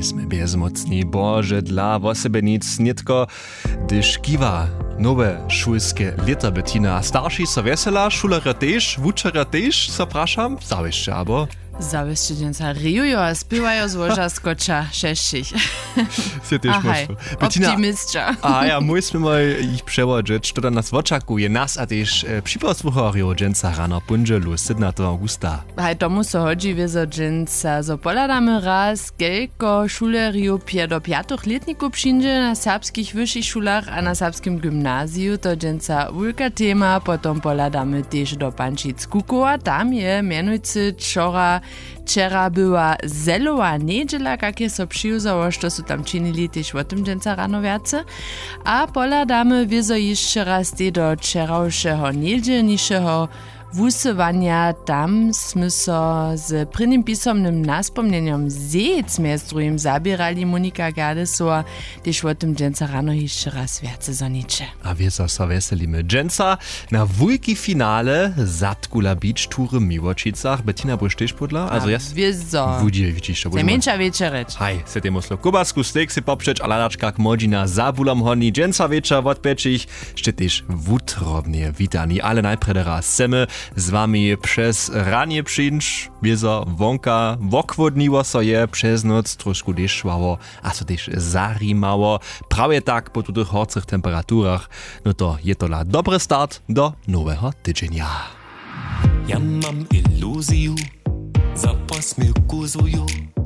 Niesme bezmocni, Boże, dla wosebe nic, nitko, dyż kiwa nowe szulskie lata Bettina. Starsi so vesela, šulera tež, vučera tež, zapraszam, zawieszcze, abo? Zawieszcze dźenca rijujo a spiewajo złoża skocza šešćich. Se tež možno. Optimistka. A ja, musimy mal ich przewodzić, to nas oczakuje nas, a tež przyposłuchario dźenca rano punżelu 17 augusta. Haj, tomu so hodzi wiezo dźenca, zo poladamy raz, kelko šulerju do 5 letników przyjdzie na serbskich wyższych szulach a na serbskim gimnazju, to dźenca wulka tema, potom poladamy też do Pančic Kukowa, tam je mianujcy Wczera była zelowa niedziela, jakie so przyjuzało, što su tam czynili też o tym dźenca rano wiace. A poladamy wiezo jeszcze raz do wczorajszego niedzielniejszego wusywania. Tam sme so z prynnym pisomnym naspomnieniem zec z drugim zabierali Monika Gardesova, też o tym dźenca rano jeszcze raz wiace zonicze. A wiezo so weselimy dźenca na wujki finale Zatkula Beach Toury w Miłočicach. Bettina, boś też podla? Also jest? Wiezo. Wudzie, widzisz to. Zemieńcza wieczereć. Hej, se temu slo kubasku steak si poprzeć, a ladaczka jak modzina za bulom honi. Dźenca wieczor odpeczich, jeszcze też wutrobnie witani. Ale najpierw raz semy z wami przez ranie przyjść, wiezo wonka wokwodniło so je, przez noc troszkę deszczało, a so też zarimało. Prawie tak po tych horcych temperaturach, no to je to la dobry start do nowego tydzienia. Ja mam iluzję, za posmyku zuju.